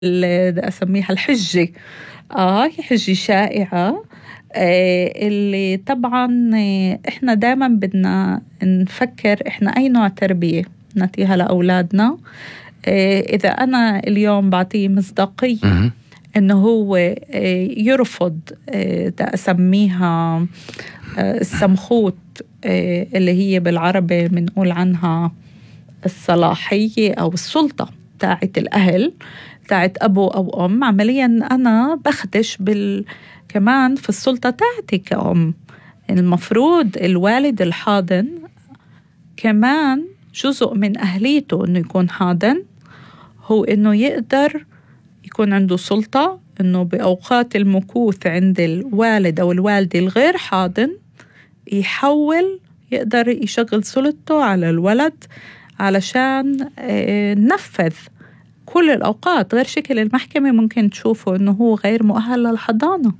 أسميها الحجة. هي حجة شائعة. اللي طبعا إحنا دائما بدنا نفكر إحنا أي نوع تربية نعطيها لأولادنا. إذا أنا اليوم بعطيه مصداقية إنه هو يرفض أسميها السمخوت، اللي هي بالعربي بنقول عنها الصلاحية أو السلطة تاعت الأهل، تاعت أبو أو أم. عمليا أنا بخدش كمان في السلطة تاعتي كأم. المفروض الوالد الحاضن كمان جزء من أهليته إنه يكون حاضن، هو إنه يقدر يكون عنده سلطة، إنه بأوقات المكوث عند الوالد أو الوالدة الغير حاضن يحول يقدر يشغل سلطته على الولد علشان نفذ كل الأوقات. غير شكل المحكمة ممكن تشوفه إنه هو غير مؤهل للحضانة.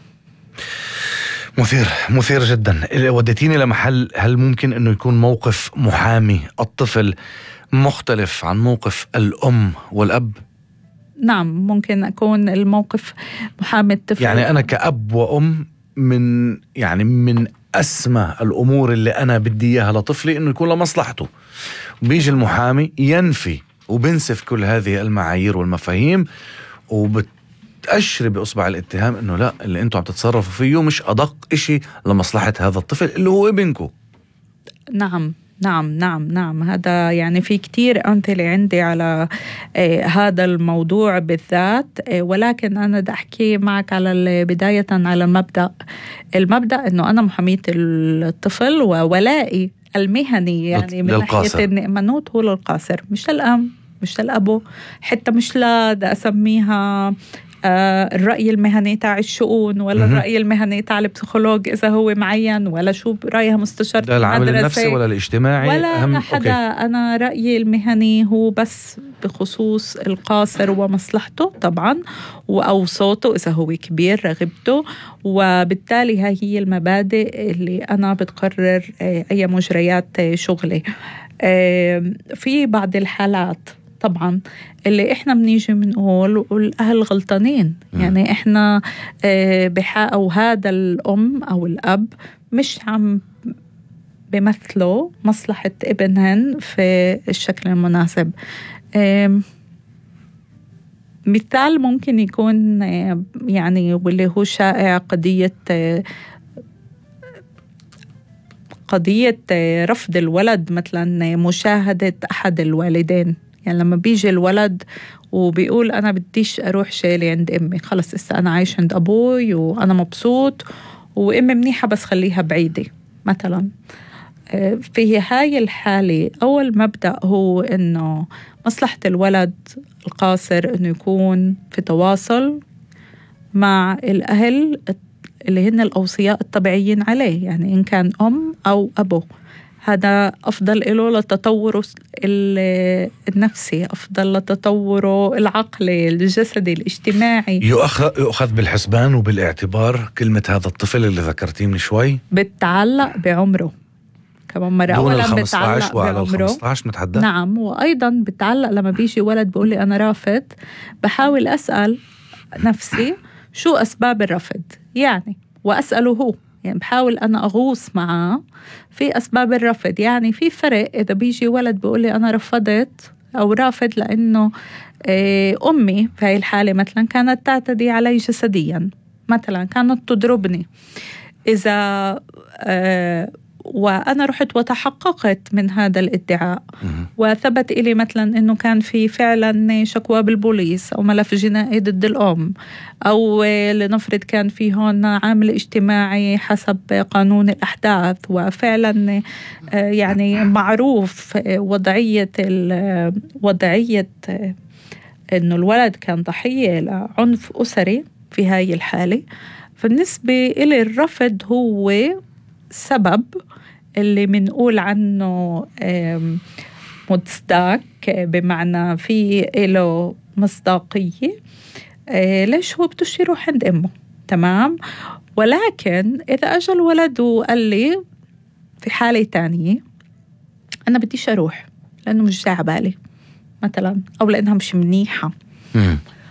مثير جدا. وديتيني لمحل، هل ممكن إنه يكون موقف محامي الطفل مختلف عن موقف الأم والأب؟ نعم، ممكن أكون الموقف محامي الطفل. يعني أنا كأب وأم من أسمى الأمور اللي أنا بدي إياها لطفلي إنه يكون لمصلحته، بيجي المحامي ينفي وبنسف كل هذه المعايير والمفاهيم وبتأشر بأصبع الاتهام إنه لا، اللي أنتوا عم تتصرفوا فيه مش أدق إشي لمصلحة هذا الطفل اللي هو ابنكم. نعم. هذا يعني في كتير أمثلة عندي على هذا الموضوع بالذات. ولكن أنا بدي أحكي معك على بداية على المبدأ إنه أنا محامية الطفل وولائي المهني يعني من ناحية النئمانوت هو للقاصر، مش للأم، مش للأبو، حتى مش أسميها الرأي المهني تاع الشؤون، ولا الرأي المهني تاع البسيكولوج إذا هو معين، ولا شو رأيها مستشار العامل النفسي ولا الاجتماعي ولا حدا. أنا رأيي المهني هو بس بخصوص القاصر ومصلحته طبعا، أو صوته إذا هو كبير، رغبته. وبالتالي هي المبادئ اللي أنا بتقرر أي مجريات شغلي. في بعض الحالات طبعا اللي احنا بنيجي بنقول والأهل غلطانين، يعني احنا أو هذا الأم أو الأب مش عم بيمثلوا مصلحة ابنهن في الشكل المناسب. مثال ممكن يكون يعني واللي هو شائع قضية رفض الولد مثلا مشاهدة أحد الوالدين. يعني لما بيجي الولد وبيقول أنا بديش أروح شالي عند أمي، خلص إسا أنا عايش عند أبوي وأنا مبسوط وأمي منيحة بس خليها بعيدة مثلا. في هاي الحالة أول مبدأ هو إنه مصلحة الولد القاصر إنه يكون في تواصل مع الأهل اللي هن الأوصياء الطبيعيين عليه، يعني إن كان أم أو أبو. هذا أفضل له لتطوره النفسي، أفضل لتطوره العقلي، الجسدي، الاجتماعي. يؤخذ بالحسبان وبالاعتبار كلمة هذا الطفل اللي ذكرتيه من شوي بتعلق بعمره كمان مرة. دون أولا 15 وعلى 15 متحدث. نعم، وأيضا بتعلق لما بيجي ولد بيقول لي أنا رافض، بحاول أسأل نفسي شو أسباب الرفض يعني، وأسأله هو، يعني بحاول أنا أغوص معاه في أسباب الرفض. يعني في فرق إذا بيجي ولد بيقول لي أنا رفضت أو رافض لأنه أمي في هاي الحالة مثلا كانت تعتدي علي جسديا، مثلا كانت تضربني، إذا وأنا رحت وتحققت من هذا الادعاء وثبت إلي مثلا أنه كان في فعلا شكوى بالبوليس أو ملف جنائي ضد الأم، أو لنفرض كان في هون عامل اجتماعي حسب قانون الأحداث وفعلا يعني معروف وضعية أنه الولد كان ضحية لعنف أسري في هاي الحالة. بالنسبة إلي الرفض هو سبب اللي منقول عنه مصداق، بمعنى في له مصداقية. ليش هو بدوش يروح عند أمه؟ تمام. ولكن إذا أجى الولد وقال لي في حالة تانية أنا بديش أروح لأنه مش جاي عبالي مثلا، أو لأنها مش منيحة،